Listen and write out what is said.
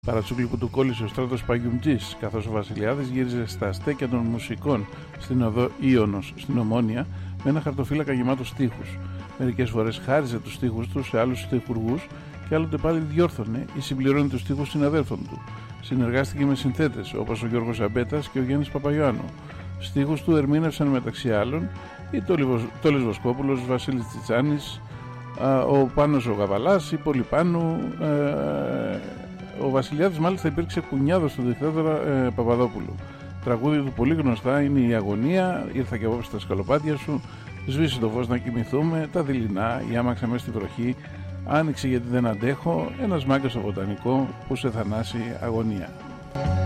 Παρατσούκλι που του κόλλησε ο Στράτος Παγιουμτζής, καθώς ο Βασιλιάδης γύριζε στα στέκια των μουσικών στην οδό Ίωνος στην Ομόνια με ένα χαρτοφύλακα γεμάτο στίχους. Μερικές φορές χάριζε τους στίχους του σε άλλους στιχουργούς και άλλοτε πάλι διόρθωνε ή συμπληρώνει τους στίχους συναδέλφων του. Συνεργάστηκε με συνθέτες όπως ο Γιώργος Αμπέτας και ο Γιάννης Παπαϊωάννου. Στίχους του ερμήνευσαν μεταξύ άλλων η Τόλης Βοσκόπουλος, Βασίλης Τσιτσάνης, ο Πάνος ο Γαβαλάς, η Πολυπάνου. Ο Βασιλιάδης μάλιστα υπήρξε κουνιάδος του δικτάτορα Παπαδόπουλου. Τραγούδια του πολύ γνωστά είναι η Αγωνία, Ήρθα και απόψε στα σκαλοπάτια σου, Σβήσει το φως να κοιμηθούμε, Τα δειλινά, Η άμαξα μες στη βροχή, Άνοιξε γιατί δεν αντέχω, Ένας μάγκας στο βοτανικό που σε θανάσει αγωνία.